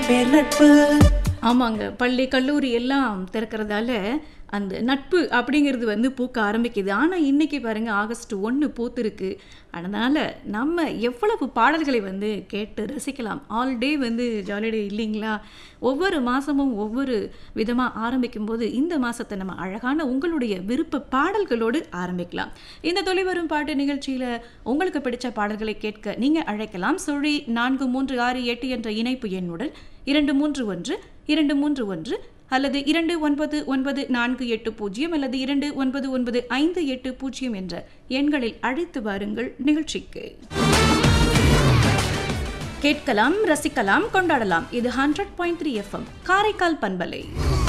பேர் நட்பு. ஆமாங்க, பள்ளி கல்லூரி எல்லாம் திறக்கிறதால அந்த நட்பு அப்படிங்கிறது பூக்க ஆரம்பிக்குது. ஆனால் இன்னைக்கு பாருங்க, ஆகஸ்ட் 1 பூத்திருக்கு. அதனால் நம்ம எவ்வளவு பாடல்களை கேட்டு ரசிக்கலாம். ஆல் டே ஜாலிடே இல்லைங்களா? ஒவ்வொரு மாதமும் ஒவ்வொரு விதமாக ஆரம்பிக்கும்போது இந்த மாதத்தை நம்ம அழகான உங்களுடைய விருப்ப பாடல்களோடு ஆரம்பிக்கலாம். இந்த தொலைவரும் பாட்டு நிகழ்ச்சியில் உங்களுக்கு பிடிச்ச பாடல்களை கேட்க நீங்கள் அழைக்கலாம். 4368 என்ற இணைப்பு எண்ணுடன் 231 அல்லது 299480 அல்லது 299580 என்ற எண்களில் அழைத்து வாருங்கள். நிகழ்ச்சிக்கு கேட்கலாம், ரசிக்கலாம், கொண்டாடலாம். இது 100.3 FM காரைக்கால் பண்பலை.